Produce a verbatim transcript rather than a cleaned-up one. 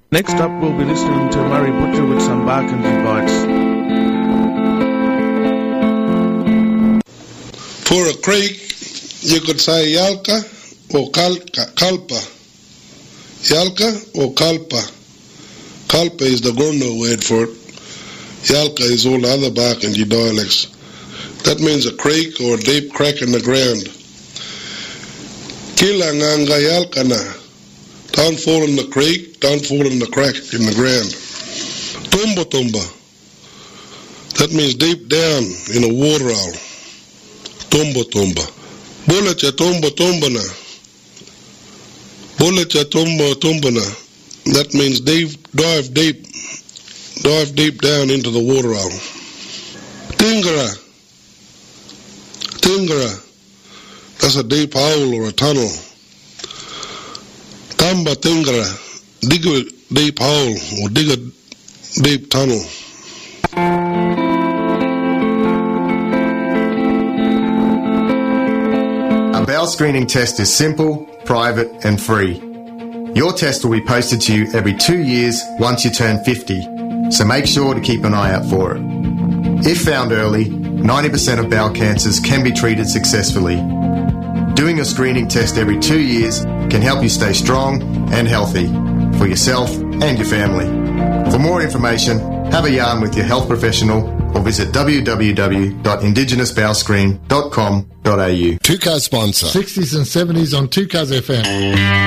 Next up, we'll be listening to Murray Butcher with some Barkindji bites. For a creek, you could say Yalka or Kalka, Kalpa. Yalka or Kalpa. Kalpa is the Gorno word for it. Yalka is all the other Barkindji dialects. That means a creek or a deep crack in the ground. Kila nganga yalkana. Don't fall in the creek, don't fall in the crack in the ground. Tumba tumba. That means deep down in a waterhole. Tumba tumba. Bulletja tumba tumbana. Bulletja tumba tumbana. That means deep, dive deep. Dive deep down into the waterhole. Tingara. Tingara. That's a deep hole or a tunnel. Tamba tingara. Dig a deep hole or dig a deep tunnel. A bowel screening test is simple, private and free. Your test will be posted to you every two years once you turn fifty, so make sure to keep an eye out for it. If found early, ninety percent of bowel cancers can be treated successfully. Doing a screening test every two years can help you stay strong and healthy for yourself and your family. For more information, have a yarn with your health professional or visit w w w dot indigenous bowel screen dot com dot a u. Two Cars sponsor. sixties and seventies on two Cars F M.